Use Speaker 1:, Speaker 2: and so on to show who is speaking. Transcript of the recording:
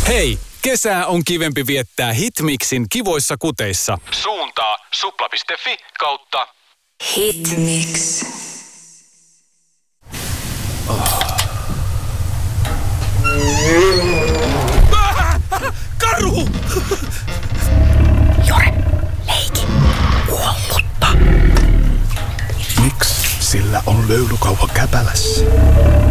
Speaker 1: Hei, kesää on kivempi viettää Hitmixin kivoissa kuteissa. Suuntaa supla.fi/.
Speaker 2: Hitmix.
Speaker 1: Karhu!
Speaker 2: Jore, leiki. Kuollutta.
Speaker 3: Miksi sillä on löylykauha käpälässä?